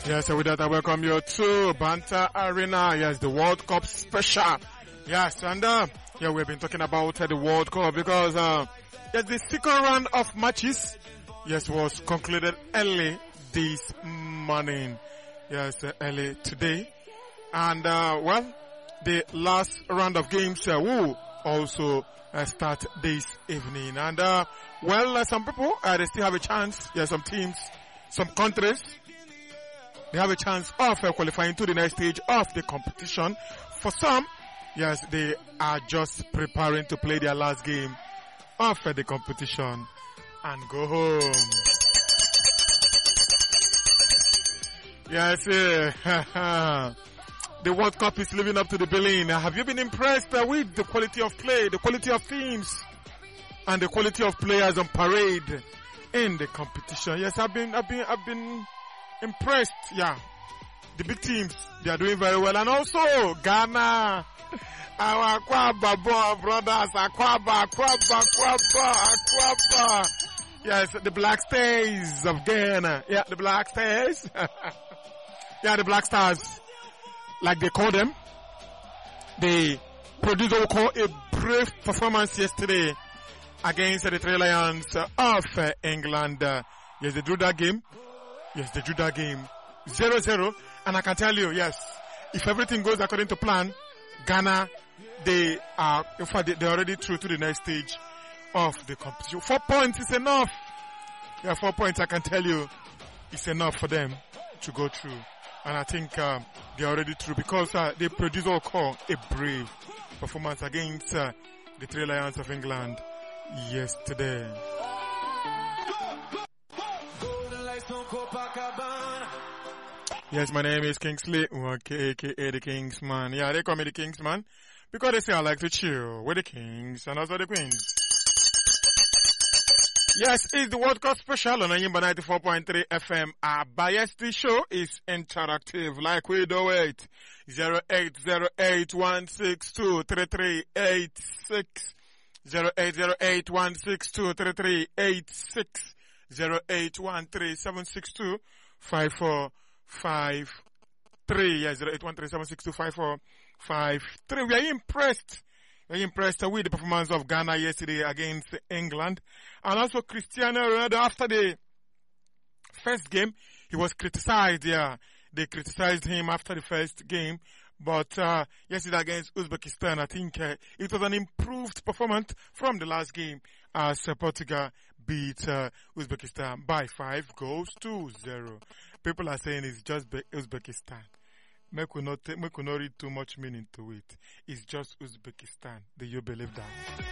Yes, so with that I welcome you to Banter Arena. Yes, the World Cup special. Yes, and yeah, we've been talking about the World Cup because yes, the second round of matches, yes, was concluded early this morning. Yes, early today. And well, the last round of games will also start this evening. And well, some people they still have a chance. Yes, some teams, some countries, they have a chance of qualifying to the next stage of the competition. For some, yes, they are just preparing to play their last game of the competition and go home. Yes, the World Cup is living up to the billing. Have you been impressed with the quality of play, the quality of teams, and the quality of players on parade in the competition? Yes, I've been impressed. Yeah, the big teams, they are doing very well, and also Ghana, our Akwaba brothers, Akwaba. Yes, the Black Stars of Ghana. Yeah, the Black Stars. Yeah, the Black Stars, like they call them. They produced what we call a brave performance yesterday against the Three Lions of England. Yes, they drew that game. 0-0. And I can tell you, yes, if everything goes according to plan, Ghana, they are, in fact, they're already through to the next stage of the competition. 4 points is enough. Yeah, 4 points, I can tell you, it's enough for them to go through. And I think they're already through because they produced what we call a brave performance against the Three Lions of England yesterday. Yes, my name is Kingsley, aka the Kingsman. Yeah, they call me the Kingsman because they say I like to chill with the kings and also the queens. Yes, it's the World Cup special on Ayimba 94.3 FM. Our bias, the show is interactive like we do it. 0808-162-3386. 0808-162-3386. 0813-762-5453. Yes, 0813-762-5453. We are impressed. We're impressed with the performance of Ghana yesterday against England. And also Cristiano Ronaldo, after the first game, he was criticized. Yeah, they criticized him after the first game. But yesterday against Uzbekistan, I think it was an improved performance from the last game as Portugal beat Uzbekistan by 5-0. People are saying it's just Uzbekistan. Make we not read too much meaning to it. It's just Uzbekistan. Do you believe that?